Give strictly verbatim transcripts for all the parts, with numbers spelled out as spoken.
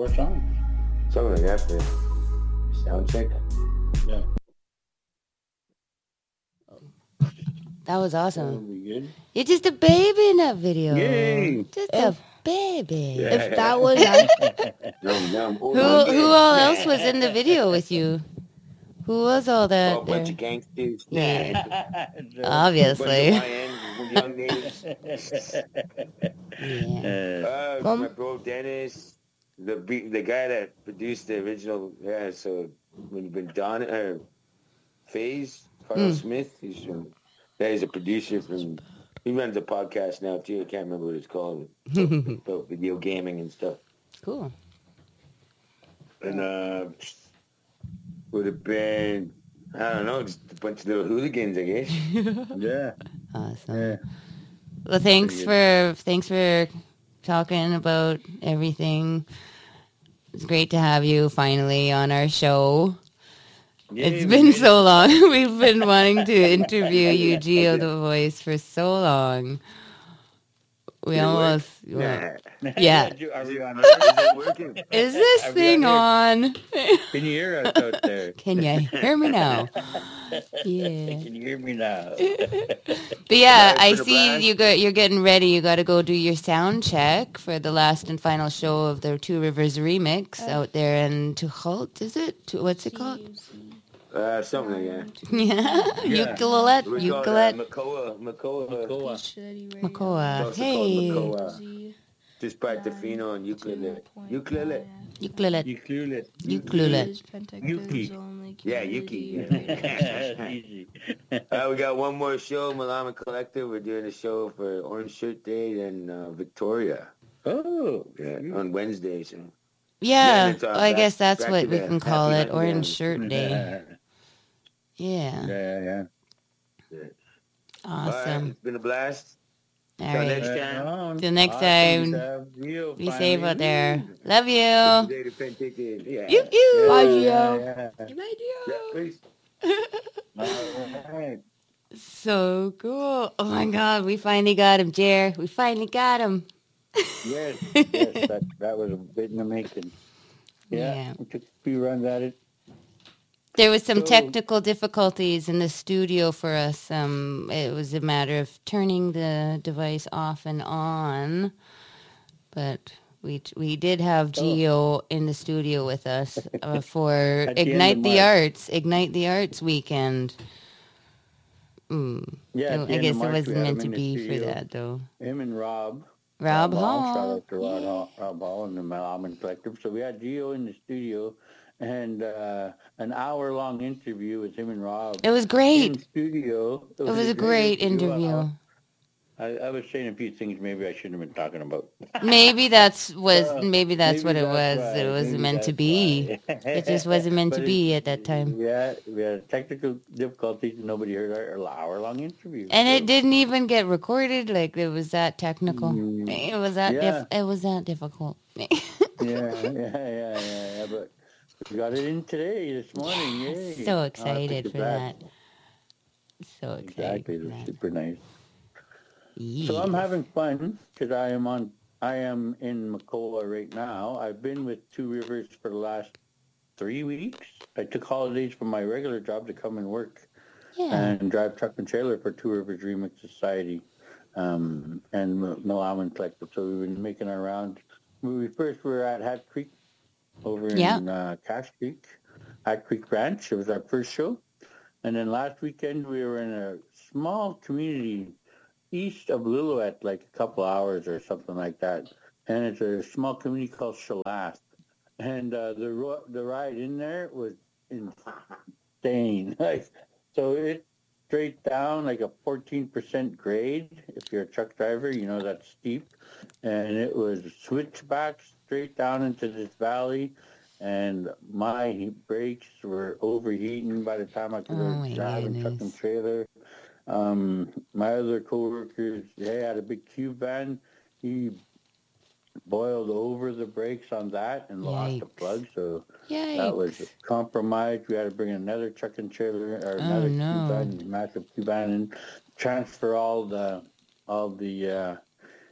our songs. Something like that for sound check. Yeah. That was That'll awesome. be good. You're just a baby in that video. Yay. Just a baby. Yeah. If that was No, no, I'm Who old again. who all else was in the video with you? Who was all that Oh, a bunch there? of gangsters. Yeah. Bunch Obviously. of Y Ns, young natives. Yeah. Uh, Mom? my bro Dennis, the be- the guy that produced the original. Yeah, so when when Don uh, Phase Carl Mm. Smith, he's from. Yeah, he's a producer from. He runs a podcast now too. I can't remember what it's called. About video gaming and stuff. Cool. And uh, would have been I don't know, just a bunch of little hooligans, I guess. Yeah. Awesome. Yeah. Well, thanks Pretty for thanks for talking about everything. It's great to have you finally on our show. Yeah, It's we been made so long. We've been wanting to interview you, Geo the Voice, for so long. We Did it work? almost well, Nah. yeah. Are we on? Is it working? Is this Are we thing on on? Can you hear us out there? Can you hear me now? Yeah. Can you hear me now? But yeah, Right, I for the see blast. you got you're getting ready. You got to go do your sound check for the last and final show of the Two Rivers remix out there in Tuchult. Is it? Tu- What's it called? Uh, something like that. Yeah, Yeah. ukulele, We call it uh, ukulele, Makoa. Makoa. Cool. It's Makoa. also Hey, called Makoa. Just by Tofino and ukulele. Ukulele. ukulele, You clueless. ukulele. Yuki. Yeah, Yuki. Easy. Uh, we got one more show, Malama Collective. We're doing a show for Orange Shirt Day in uh, Victoria. Oh. Yeah, on Wednesday. So. Yeah, Then it's, uh, well, I back- guess that's back what to we the can call happy it, hunting Orange grounds. Shirt Day. Yeah, Yeah, yeah, yeah. All right, awesome. it's been a blast. All Till right, next time. till next Awesome time. to have you Be safe finally. out there. Love you. Today the Penticton. Yeah. You, you. Bye, Yeah, Gio. yeah, yeah. Yeah, peace. All right. So cool. Oh my God, we finally got him, Jer. We finally got him. Yes, yes, that, that was a bit in the making. Yeah, Yeah. we took a few runs at it. There was some So- technical difficulties in the studio for us. Um, it was a matter of turning the device off and on, but we we did have Geo in the studio with us uh, for At the end Ignite of the March. Arts, Ignite the Arts weekend. Mm. Yeah, at the I end guess of it March, we wasn't had meant him to in the be for studio. that though. Him and Rob. Rob Shout Hall. out to Rob Hall, Rob Hall and the Malaman Collective. So we had Gio in the studio and uh, an hour-long interview with him and Rob. It was In great. studio. It was a great interview. I, I was saying a few things maybe I shouldn't have been talking about. Maybe that's was Uh, maybe that's what it that's was. why, It wasn't maybe meant to that's be. why. It just wasn't meant to But be it- at that time. Yeah, we had technical difficulties. Nobody heard our hour-long interview. And so- it didn't even get recorded. Like it was that technical. Mm, It was that yeah. diff- it was that difficult. yeah, yeah, yeah, yeah, yeah. But we got it in today, this morning. Yay. So I'll excited take it for back. that. So excited Exactly, for they're that. super nice. Yeah. So I'm having fun because I am on. I am in Makoa right now. I've been with Two Rivers for the last three weeks. I took holidays from my regular job to come and work yeah. and drive truck and trailer for Two Rivers Remix Society um, and M- Malaman Collective. So we've been making our rounds. When we first were at Hat Creek over in Yeah. uh, Cache Creek, Hat Creek Ranch. It was our first show. And then last weekend we were in a small community east of Lillooet, like a couple hours or something like that. And it's a small community called Shalast. And uh, the ro- the ride in there was insane. Like, so it's straight down like a fourteen percent grade. If you're a truck driver, you know that's steep. And it was switchbacks straight down into this valley. And my brakes were overheating by the time I could Oh, have my driving truck goodness. and trailer. Um, my other coworkers, they had a big cube van. He boiled over the brakes on that and lost the Yikes. plug. So Yikes. that was compromised. We had to bring another truck and trailer or Oh, another no. cube van, massive cube van, and transfer all the all the uh,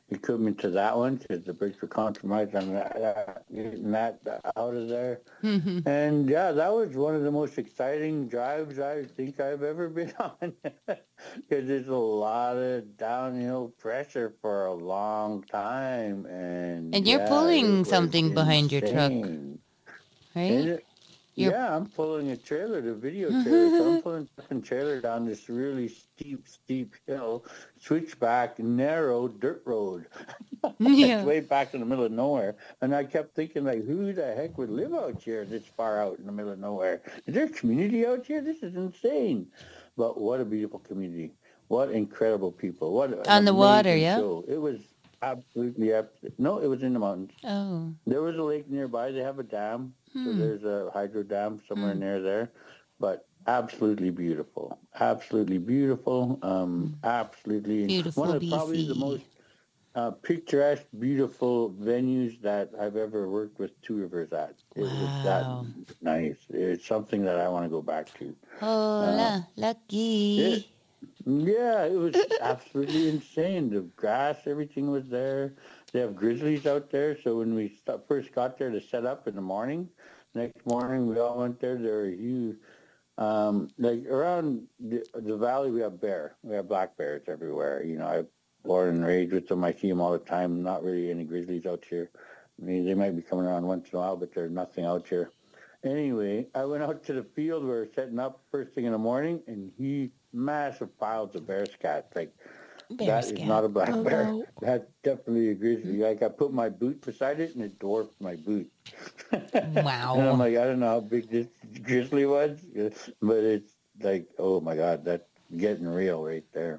equipment to that one because the brakes were compromised on that, uh, getting that out of there. And yeah, that was one of the most exciting drives I think I've ever been on because there's a lot of downhill pressure for a long time. And, And you're yeah, pulling it was something behind your truck, insane. right? And it, You're yeah, I'm pulling a trailer, the video trailer. So I'm pulling a trailer down this really steep, steep hill, switchback, narrow dirt road. It's yeah. way back in the middle of nowhere. And I kept thinking, like, who the heck would live out here this far out in the middle of nowhere? Is there a community out here? This is insane. But what a beautiful community. What incredible people. What an On the water, amazing yeah? show. It was absolutely epic. No, it was in the mountains. Oh. There was a lake nearby. They have a dam. So Hmm. there's a hydro dam somewhere Hmm. near there. But absolutely beautiful. Absolutely beautiful. Um, absolutely. Beautiful One of the, probably the B C. most uh, picturesque, beautiful venues that I've ever worked with Two Rivers at. It was that Wow. nice. It's something that I want to go back to. Hola, Uh, it, lucky. yeah, it was absolutely insane. The grass, everything was there. They have grizzlies out there. So when we st- first got there to set up in the morning, next morning we all went there. There were huge, um, like around the, the valley, we have bear. We have black bears everywhere. You know, I born and raised with them. I see them all the time. Not really any grizzlies out here. I mean, they might be coming around once in a while, but there's nothing out here. Anyway, I went out to the field. We were setting up first thing in the morning, and he massive piles of bear scat. Like Bear that is scat. not a black Oh, bear. no. That's definitely a grizzly. Like I put my boot beside it, and it dwarfed my boot. And I'm Wow. like, I don't know how big this grizzly was, but it's like, oh my God, that's getting real right there.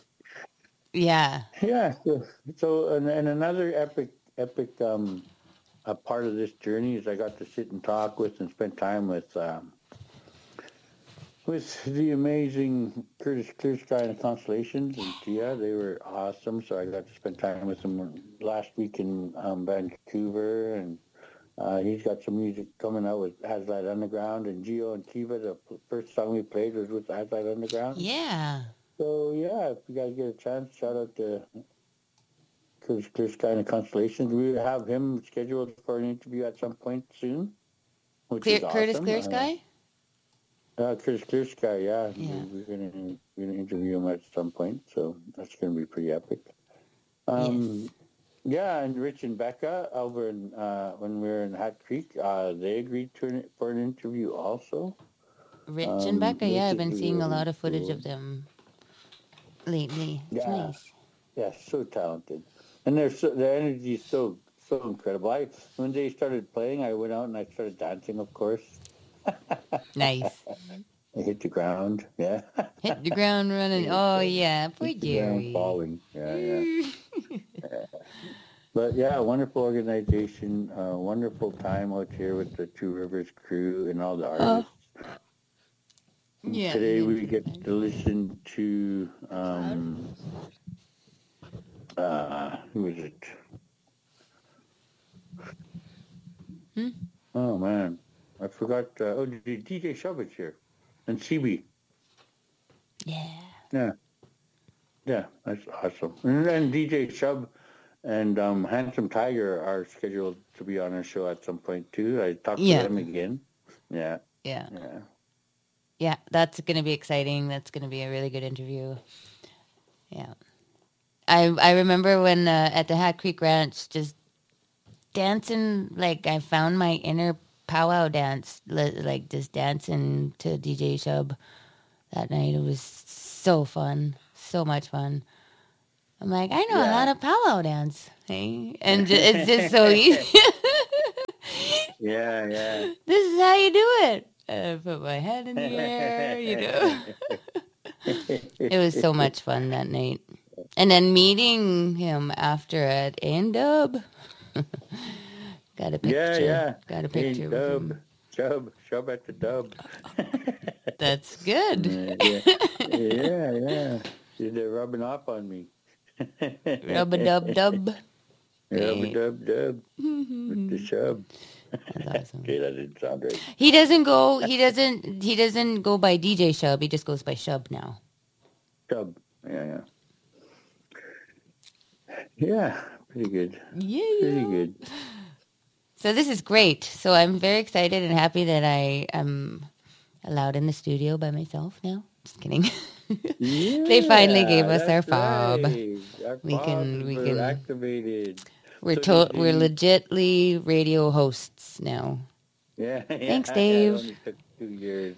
Yeah. Yeah. So, so and, and another epic, epic um, a part of this journey is I got to sit and talk with and spend time with um, with the amazing Curtis Clear Sky and the Constellations and Tia. They were awesome. So I got to spend time with them last week in um, Vancouver, and uh, he's got some music coming out with Aslight Underground, and Geo and Kiva. The first song we played was with Aslight Underground. Yeah. So yeah, if you guys get a chance, shout out to Curtis Clear Sky and the Constellations. We have him scheduled for an interview at some point soon, which Clear, is awesome. Curtis Clear Uh, Sky? uh, Curtis Clear Sky, yeah. Yeah. We, we're gonna we're gonna interview him at some point, so that's gonna be pretty epic. Yes. Um, yeah, and Rich and Becca over in uh, when we were in Hat Creek, uh, they agreed to an, for an interview also. Rich and Um, Becca, which yeah, I've is been seeing a really lot of footage cool. of them lately. It's Yeah, nice. yeah, so talented, and their so, their energy is so so incredible. I when they started playing, I went out and I started dancing, of course. Nice. I hit the ground, yeah. Hit the ground running. Oh, yeah. Poor Hit the ground Jerry. falling, yeah, yeah. But yeah, wonderful organization, uh, wonderful time out here with the Two Rivers crew and all the artists. Yeah. Today we get to listen to, um, uh, who is it? Hmm? Oh man, I forgot. Uh, oh, D J Shubbick's here, and C B. Yeah. Yeah, yeah, that's awesome. And then D J Shub and um, Handsome Tiger are scheduled to be on our show at some point too. I talked Yeah. to them again. Yeah, Yeah. yeah. Yeah. That's going to be exciting. That's going to be a really good interview. Yeah. I I remember when uh, at the Hat Creek Ranch, just dancing, like I found my inner powwow dance, li- like just dancing to D J Shub that night. It was so fun, so much fun. I'm like, I know how Yeah. to powwow dance, hey? And ju- it's just so easy. Yeah, yeah. This is how you do it. I put my head in the air, you know. It was so much fun that night. And then meeting him after at A-Dub. Got a picture. Yeah, yeah. Got a Hey, picture with Dub, him. Shub, Shub at the Dub. That's good. yeah, yeah, yeah. They're rubbing off on me. Rub-a-dub-dub. Rub-a-dub-dub with the Shub. That's awesome. Okay, that didn't sound right. He doesn't go. He doesn't. He doesn't go by D J Shub. He just goes by Shub now. Shub, yeah, yeah. Yeah, pretty good. Yeah. Pretty good. So this is great. So I'm very excited and happy that I am allowed in the studio by myself now. Just kidding. Yeah, They finally gave us our that's fob. right. Our We can- fobs we were can- activated. We're So to- did we're the- legitly radio hosts now. Yeah, yeah, Thanks, yeah, Dave. It only took two years.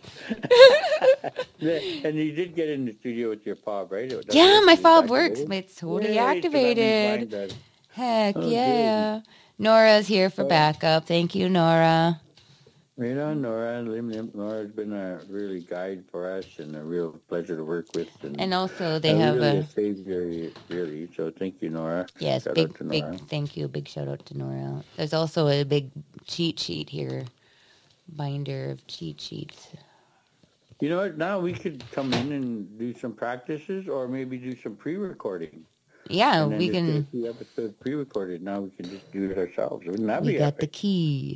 And you did get in the studio with your fob, right? It does Yeah, work? my It's fob activated? works. It's totally Yay, so that means activated. mine does. Heck Oh, yeah. Nora's here for Oh. backup. Thank you, Nora. Right on, Nora. Lim- Lim- Nora's been a really guide for us and a real pleasure to work with. And, And also they uh, have really a a savior, really. So thank you, Nora. yes, Shout big out to big Nora. thank you, big shout out to Nora. There's also a big cheat sheet here, binder of cheat sheets. You know what? Now we could come in and do some practices, or maybe do some pre-recording. Yeah, And then we just can. get the episode pre-recorded. Now we can just do it ourselves. Wouldn't that We be got the epic? key.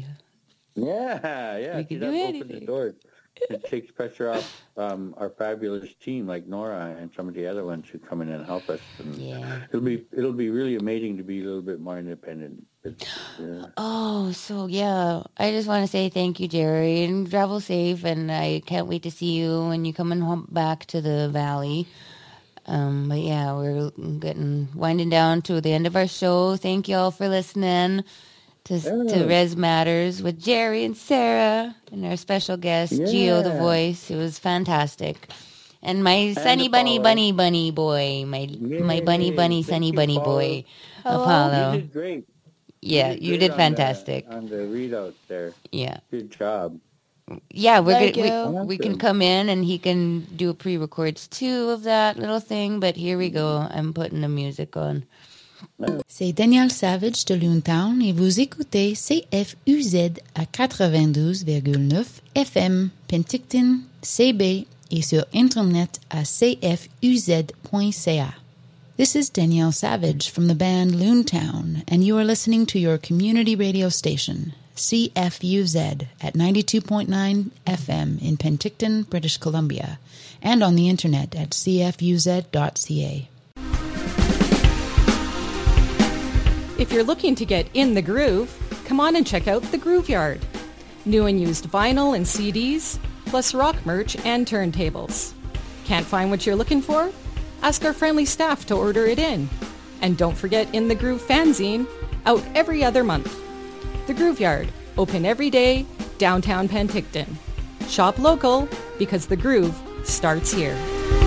Yeah, yeah. We see, can that do opens the anything. door. It takes pressure off um, our fabulous team, like Nora and some of the other ones who come in and help us. And Yeah. it'll be it'll be really amazing to be a little bit more independent. It's, yeah. Oh, so yeah. I just want to say thank you, Jerry, and travel safe. And I can't wait to see you when you come home back to the valley. Um, but yeah, we're getting winding down to the end of our show. Thank you all for listening to to Yeah. Res Matters with Jerry and Sarah and our special guest Gio the Yeah. Voice. It was fantastic. And my sunny bunny Apollo. bunny bunny boy, my my bunny Yay. bunny Thank sunny you, bunny Apollo. boy, You Apollo. did great. Yeah, you great did on fantastic. The, on the readout there. Yeah. Good job. Yeah, we're Thank gonna, we, you. we can come in and he can do pre-records too of that little thing. But here we go. I'm putting the music on. C'est Daniel Savage de Loontown et vous écoutez C F U Z à quatre-vingt-douze virgule neuf F M, Penticton, C B et sur Internet à c f u z point c a. This is Danielle Savage from the band Loontown, and you are listening to your community radio station, C F U Z, at ninety-two point nine F M in Penticton, British Columbia, and on the Internet at c f u z dot c a. If you're looking to get in the groove, come on and check out The Groove Yard. New and used vinyl and C Ds, plus rock merch and turntables. Can't find what you're looking for? Ask our friendly staff to order it in. And don't forget In the Groove fanzine, out every other month. The Groove Yard, open every day, downtown Penticton. Shop local, because the groove starts here.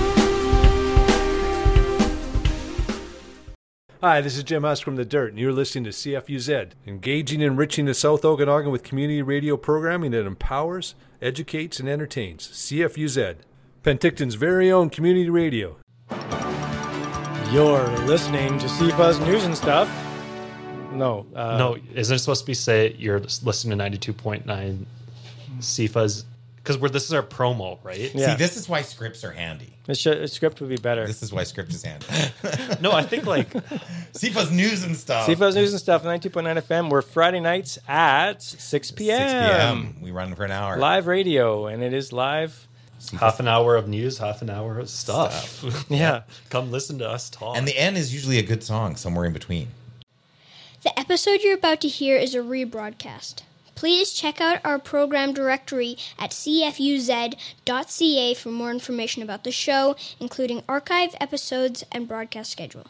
Hi, this is Jim Husk from The Dirt, and you're listening to C F U Z, engaging and enriching the South Okanagan with community radio programming that empowers, educates, and entertains. C F U Z, Penticton's very own community radio. You're listening to C F U Z News and Stuff. No. Uh, no, isn't it supposed to be say you're listening to ninety-two point nine C F U Z? Because we're this is our promo, right? Yeah. See, this is why scripts are handy. The, sh- the script would be better. This is why script is handy. No, I think like C F U Z News and Stuff. C F U Z News and Stuff, ninety-two point nine F M. We're Friday nights at six p.m. six p.m. We run for an hour. Live radio, and it is live. half an hour of news, half an hour of stuff. Stuff. Yeah. Come listen to us talk. And the end is usually a good song somewhere in between. The episode you're about to hear is a rebroadcast. Please check out our program directory at c f u z dot c a for more information about the show, including archive episodes and broadcast schedule.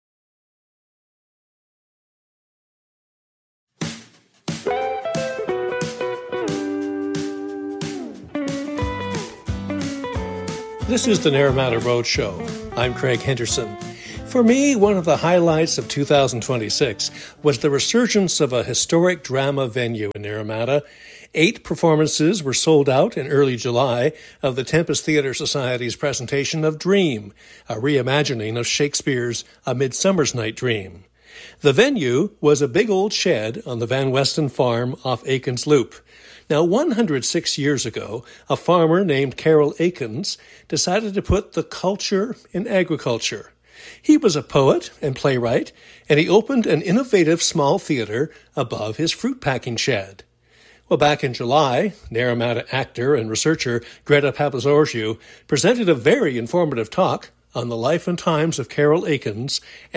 This is the Naramata Road Show. I'm Craig Henderson. For me, one of the highlights of two thousand twenty-six was the resurgence of a historic drama venue in Naramata. Eight performances were sold out in early July of the Tempest Theatre Society's presentation of Dream, a reimagining of Shakespeare's A Midsummer's Night Dream. The venue was a big old shed on the Van Weston farm off Aikens Loop. Now, one hundred six years ago, a farmer named Carroll Aikens decided to put the culture in agriculture. He was a poet and playwright, and he opened an innovative small theater above his fruit packing shed. Well, back in July, Naramata actor and researcher Greta Papazorgiou presented a very informative talk on the life and times of Carroll Aikens and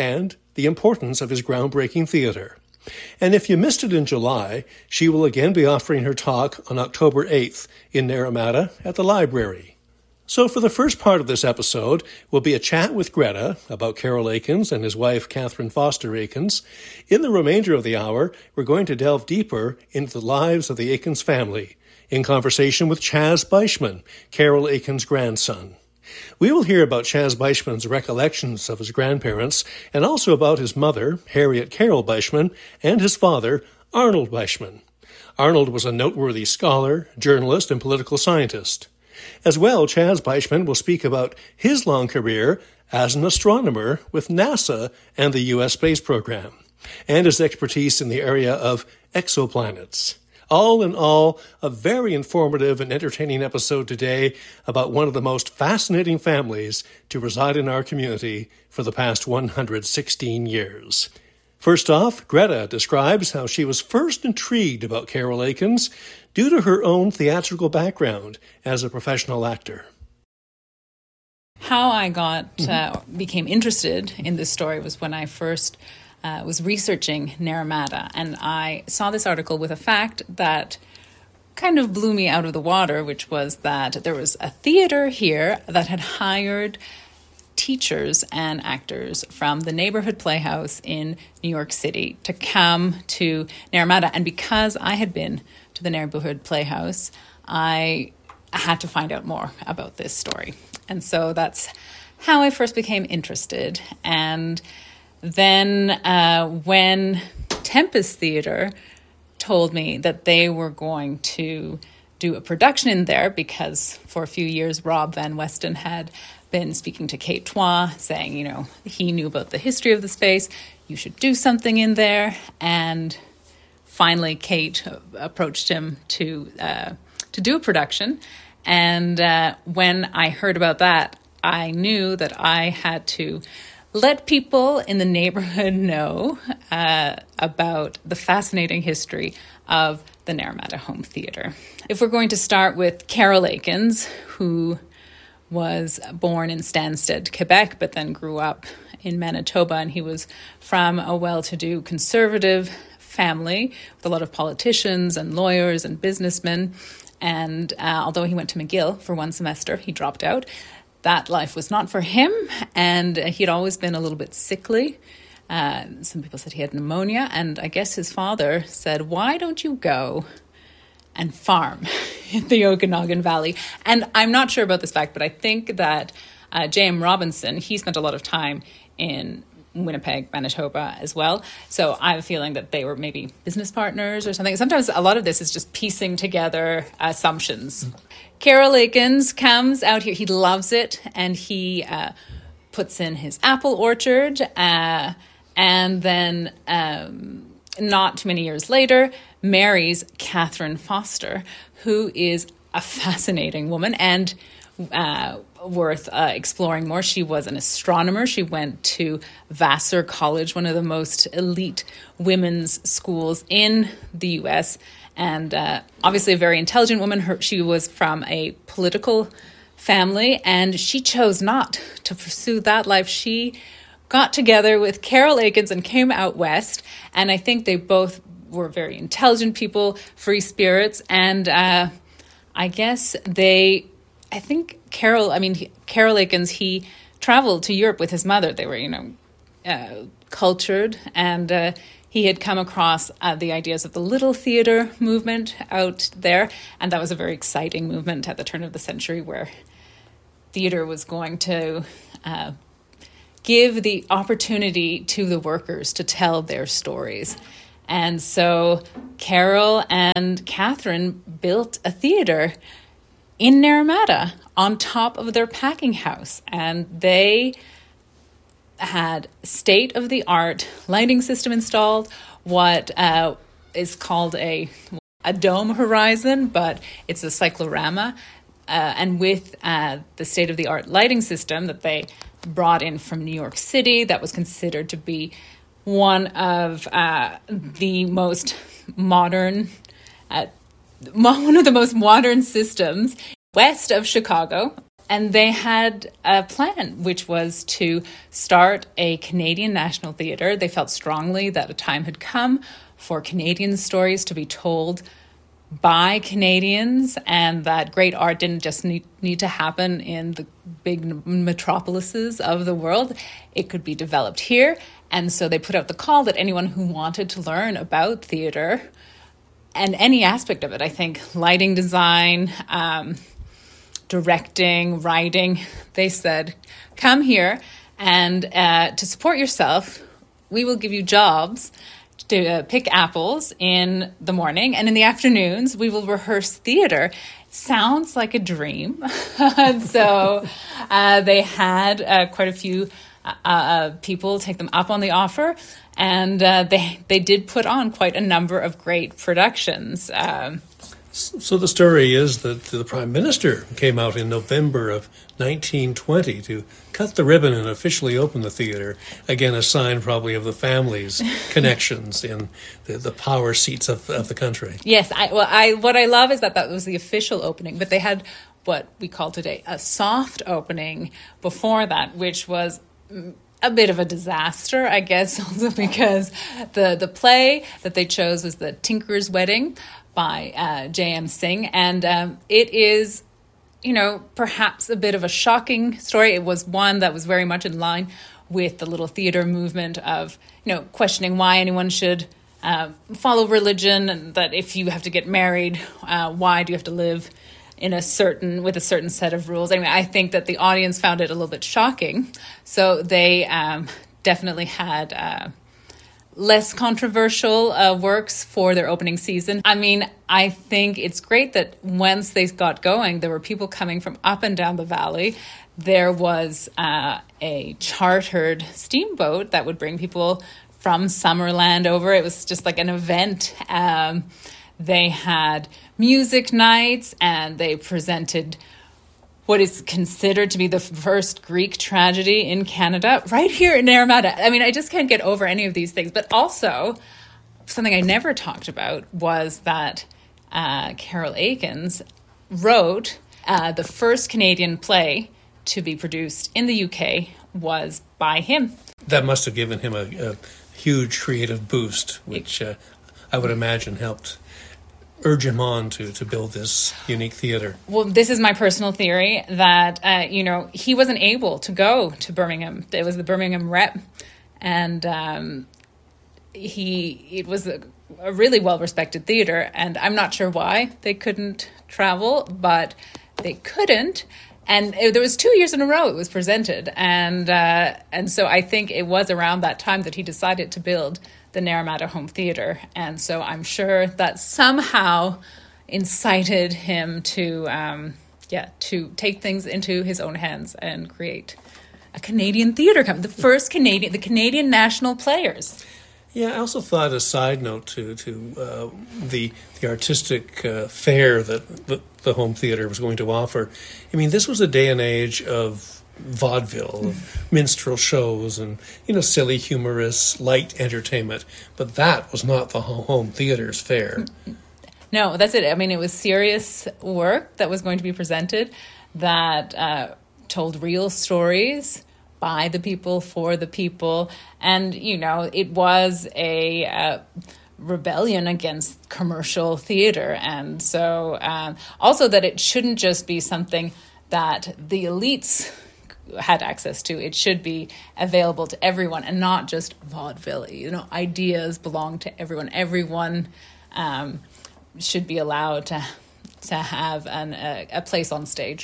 the importance of his groundbreaking theater. And if you missed it in July, she will again be offering her talk on October eighth in Naramata at the library. So for the first part of this episode will be a chat with Greta about Carroll Aikens and his wife Catherine Foster Aikens. In the remainder of the hour, we're going to delve deeper into the lives of the Aikens family in conversation with Chaz Beischman, Carroll Aikens' grandson. We will hear about Chaz Beischman's recollections of his grandparents and also about his mother, Harriet Carroll Beischman, and his father, Arnold Beischman. Arnold was a noteworthy scholar, journalist, and political scientist. As well, Chaz Beischman will speak about his long career as an astronomer with NASA and the U S space program, and his expertise in the area of exoplanets. All in all, a very informative and entertaining episode today about one of the most fascinating families to reside in our community for the past one hundred sixteen years. First off, Greta describes how she was first intrigued about Carroll Aikens due to her own theatrical background as a professional actor. How I got uh, became interested in this story was when I first uh, was researching Naramata, and I saw this article with a fact that kind of blew me out of the water, which was that there was a theater here that had hired teachers and actors from the neighborhood playhouse in New York City to come to Naramata. And because I had been to the neighborhood playhouse, I had to find out more about this story. And so that's how I first became interested. And then uh, when Tempest Theatre told me that they were going to do a production in there, because for a few years Rob Van Westen had been speaking to Kate Twa, saying, you know, he knew about the history of the space, you should do something in there. And finally Kate approached him to uh, to do a production. And uh, when I heard about that, I knew that I had to let people in the neighborhood know uh, about the fascinating history of the Naramata Home Theatre. If we're going to start with Carroll Aikens, who was born in Stansted, Quebec, but then grew up in Manitoba, and he was from a well-to-do conservative family with a lot of politicians and lawyers and businessmen. And uh, although he went to McGill for one semester, he dropped out. That life was not for him, and he'd always been a little bit sickly. Uh, some people said he had pneumonia, and I guess his father said, why don't you go and farm in the Okanagan Valley? And I'm not sure about this fact, but I think that uh, J M Robinson, he spent a lot of time in Winnipeg, Manitoba as well. So I have a feeling that they were maybe business partners or something. Sometimes a lot of this is just piecing together assumptions. Mm-hmm. Carroll Aikens comes out here. He loves it, and he uh, puts in his apple orchard. Uh, and then um, not too many years later, marries Catherine Foster, who is a fascinating woman and uh, worth uh, exploring more. She was an astronomer. She went to Vassar College, one of the most elite women's schools in the U S, and uh, obviously a very intelligent woman. Her, she was from a political family, and she chose not to pursue that life. She got together with Carroll Aikens and came out west, and I think they both were very intelligent people, free spirits, and uh, I guess they, I think Carroll, I mean, he, Carroll Aikens, he traveled to Europe with his mother. They were, you know, uh, cultured, and uh, he had come across uh, the ideas of the Little Theatre movement out there, and that was a very exciting movement at the turn of the century where theatre was going to uh, give the opportunity to the workers to tell their stories. And so Carroll and Catherine built a theatre in Naramata on top of their packing house, and they had state-of-the-art lighting system installed, what uh, is called a a dome horizon, but it's a cyclorama, uh, and with uh, the state-of-the-art lighting system that they brought in from New York City, that was considered to be one of uh, the most modern, uh, one of the most modern systems west of Chicago. and they had a plan, which was to start a Canadian National Theatre. They felt strongly that a time had come for Canadian stories to be told by Canadians, and that great art didn't just need, need to happen in the big metropolises of the world. It could be developed here. And so they put out the call that anyone who wanted to learn about theatre and any aspect of it, I think, lighting design, um, directing, writing, they said, come here, and uh, to support yourself, we will give you jobs to uh, pick apples in the morning, and in the afternoons we will rehearse theater. Sounds like a dream. So uh, they had uh, quite a few uh, uh, people take them up on the offer, and uh, they they did put on quite a number of great productions. Um, So the story is that the Prime Minister came out in November of nineteen twenty to cut the ribbon and officially open the theatre. Again, a sign probably of the family's connections in the, the power seats of, of the country. Yes, I, well, I what I love is that that was the official opening, but they had what we call today a soft opening before that, which was a bit of a disaster, I guess, also because the, the play that they chose was The Tinker's Wedding by uh, J M Singh, and um, it is, you know, perhaps a bit of a shocking story. It was one that was very much in line with the little theatre movement of, you know, questioning why anyone should uh, follow religion, and that if you have to get married, uh, why do you have to live in a certain with a certain set of rules? Anyway, I think that the audience found it a little bit shocking, so they um, definitely had Uh, less controversial uh, works for their opening season. I mean, I think it's great that once they got going, there were people coming from up and down the valley. There was uh, a chartered steamboat that would bring people from Summerland over. It was just like an event. Um, they had music nights, and they presented what is considered to be the first Greek tragedy in Canada, right here in Naramata. I mean, I just can't get over any of these things. But also, something I never talked about was that uh, Carol Aikens wrote uh, the first Canadian play to be produced in the U K was by him. That must have given him a, a huge creative boost, which uh, I would imagine helped urge him on to, to build this unique theatre. Well, this is my personal theory that, uh, you know, he wasn't able to go to Birmingham. It was the Birmingham Rep, and um, he it was a, a really well-respected theatre, and I'm not sure why they couldn't travel, but they couldn't. And it, there was two years in a row it was presented, and uh, and so I think it was around that time that he decided to build the Naramata Home Theatre, and so I'm sure that somehow incited him to, um, yeah, to take things into his own hands and create a Canadian theatre company, the first Canadian, the Canadian National Players. Yeah, I also thought a side note to to uh, the the artistic uh, fare that the, the home theatre was going to offer. I mean, this was a day and age of vaudeville, of minstrel shows, and, you know, silly, humorous, light entertainment. But that was not the home theatre's fare. No, that's it. I mean, it was serious work that was going to be presented that uh, told real stories by the people, for the people. And, you know, it was a uh, rebellion against commercial theatre. And so um, also that it shouldn't just be something that the elites had access to. It should be available to everyone, and not just vaudeville. You know, ideas belong to everyone. Everyone um, should be allowed to to have an, a, a place on stage.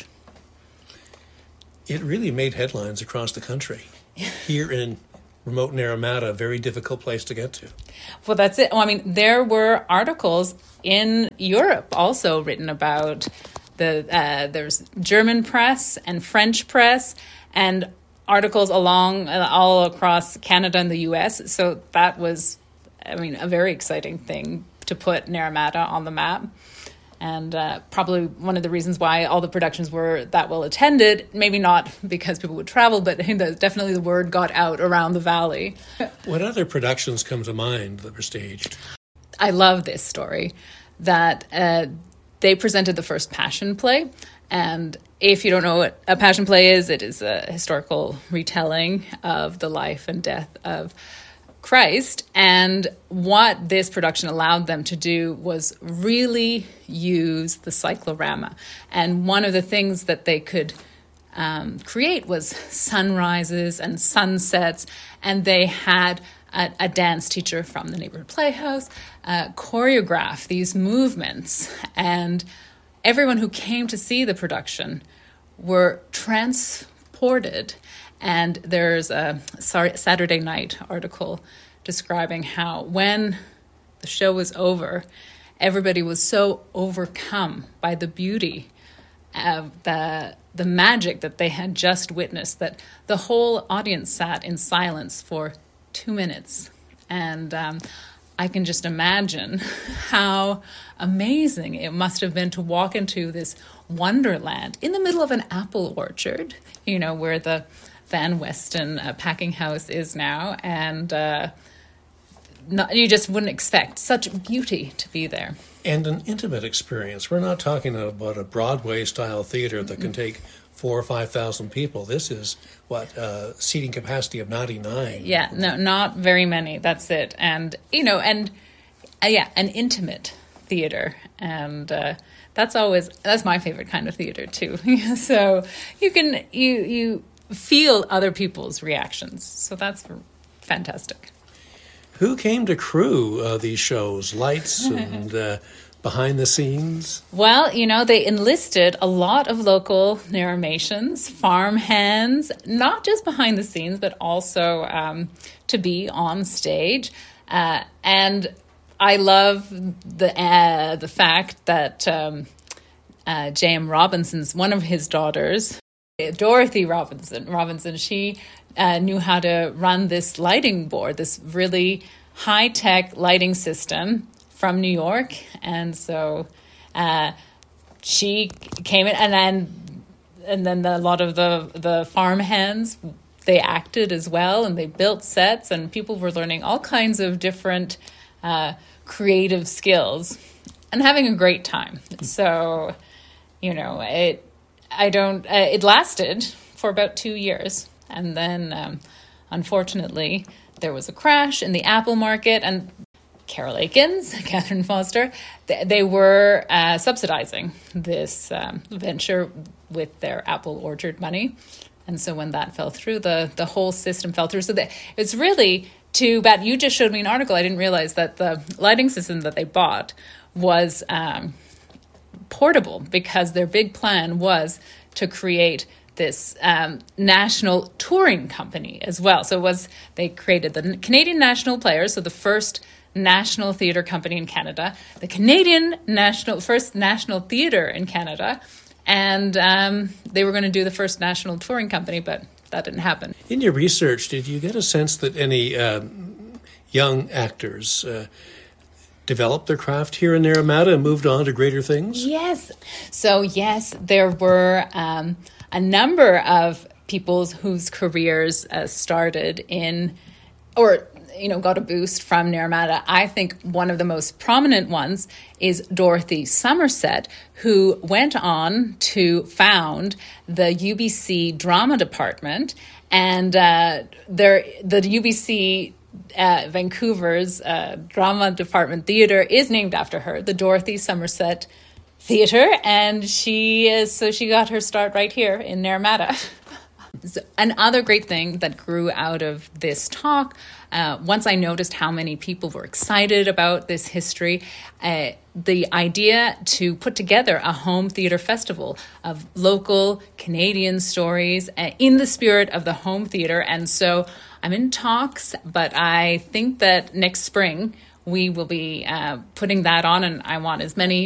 It really made headlines across the country. Here in remote Naramata, a very difficult place to get to. Well, that's it. Well, I mean, there were articles in Europe also written about the uh, there's German press and French press, and articles along uh, all across Canada and the U S. So that was, I mean, a very exciting thing to put Naramata on the map. And uh, probably one of the reasons why all the productions were that well attended, maybe not because people would travel, but definitely the word got out around the valley. What other productions come to mind that were staged? I love this story, that uh, they presented the first Passion play, And if you don't know what a passion play is, it is a historical retelling of the life and death of Christ. And what this production allowed them to do was really use the cyclorama. And one of the things that they could um, create was sunrises and sunsets. And they had a, a dance teacher from the neighborhood playhouse uh, choreograph these movements. And everyone who came to see the production were transported. And there's a Saturday Night article describing how when the show was over, everybody was so overcome by the beauty of the the magic that they had just witnessed that the whole audience sat in silence for two minutes. And um, I can just imagine how amazing it must have been to walk into this wonderland in the middle of an apple orchard, you know, where the Van Weston uh, packing house is now. And uh, not, you just wouldn't expect such beauty to be there. And an intimate experience. We're not talking about a Broadway-style theater that can take four or five thousand people. This is, what, uh, seating capacity of ninety-nine. Yeah, no, not very many. That's it. And, you know, and, uh, yeah, an intimate theater. And uh, that's always, that's my favorite kind of theater, too. So you can, you you feel other people's reactions. So that's fantastic. Who came to crew uh, these shows? Lights and uh, behind the scenes? Well, you know, they enlisted a lot of local Narramations, farm hands, not just behind the scenes, but also um, to be on stage. Uh, and I love the uh, the fact that um, uh, J M Robinson's, one of his daughters, Dorothy Robinson, Robinson, she uh, knew how to run this lighting board, this really high-tech lighting system from New York. And so uh, she came in, and then and then the, a lot of the, the farm hands, they acted as well, and they built sets, and people were learning all kinds of different uh, creative skills and having a great time. So, you know, it I don't. Uh, it lasted for about two years, and then, um, unfortunately, there was a crash in the apple market, and Carol Aikens, Catherine Foster, they, they were uh, subsidizing this um, venture with their apple orchard money, and so when that fell through, the the whole system fell through. So that it's really too bad. You just showed me an article. I didn't realize that the lighting system that they bought was Um, portable, because their big plan was to create this um, national touring company as well. So it was, they created the Canadian National Players, so the first national theatre company in Canada, the Canadian national first national theatre in Canada, and um, they were going to do the first national touring company, but that didn't happen. In your research, did you get a sense that any uh, young actors uh, developed their craft here in Naramata and moved on to greater things? Yes. So, yes, there were um, a number of people whose careers uh, started in, or, you know, got a boost from Naramata. I think one of the most prominent ones is Dorothy Somerset, who went on to found the U B C drama department. And uh, there, the U B C Uh, Vancouver's uh, drama department theater is named after her, the Dorothy Somerset Theater, and she is, so she got her start right here in Naramata. So, another great thing that grew out of this talk, uh, once I noticed how many people were excited about this history, uh, the idea to put together a home theater festival of local Canadian stories uh, in the spirit of the home theater. And so I'm in talks, but I think that next spring we will be uh, putting that on, and I want as many